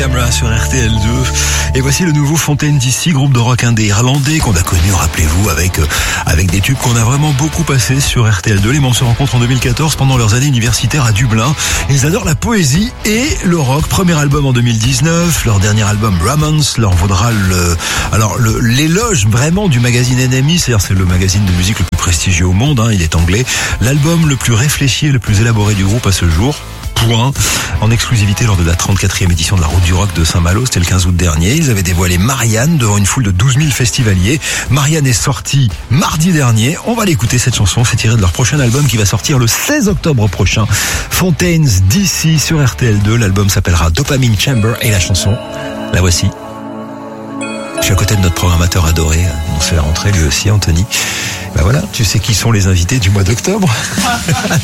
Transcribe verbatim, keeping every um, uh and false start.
Camera sur R T L deux. Et voici le nouveau Fontaine D C, groupe de rock indé irlandais qu'on a connu, rappelez-vous, avec euh, avec des tubes qu'on a vraiment beaucoup passés sur R T L deux. Les membres se rencontrent en deux mille quatorze pendant leurs années universitaires à Dublin. Ils adorent la poésie et le rock. Premier album en deux mille dix-neuf, leur dernier album Romance leur vaudra le alors le, l'éloge vraiment du magazine N M E, c'est-à-dire c'est le magazine de musique le plus prestigieux au monde, hein, il est anglais. L'album le plus réfléchi et le plus élaboré du groupe à ce jour. Point. En exclusivité lors de la trente-quatrième édition de la Route du Rock de Saint-Malo, c'était le quinze août dernier. Ils avaient dévoilé Marianne devant une foule de douze mille festivaliers. Marianne est sortie mardi dernier. On va l'écouter, cette chanson. C'est tiré de leur prochain album qui va sortir le seize octobre prochain. Fontaine D C sur R T L deux. L'album s'appellera Dopamine Chamber et la chanson, la voici. Je suis à côté de notre programmateur adoré. On se fait rentrer lui aussi, Anthony. Ben voilà, tu sais qui sont les invités du mois d'octobre.